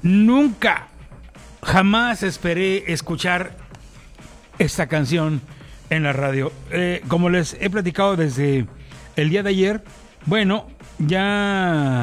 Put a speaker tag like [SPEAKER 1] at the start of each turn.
[SPEAKER 1] Nunca, jamás esperé escuchar esta canción en la radio. Como les he platicado desde el día de ayer, bueno, ya